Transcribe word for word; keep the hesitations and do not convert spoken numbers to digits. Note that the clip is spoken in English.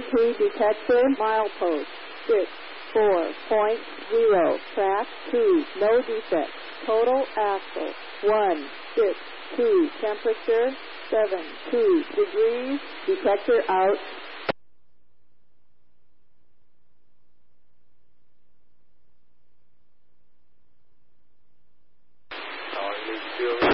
T detector, milepost, six, four point zero, track two, no defects, total axle, one, six, two, temperature, seven, two degrees, detector out. All right,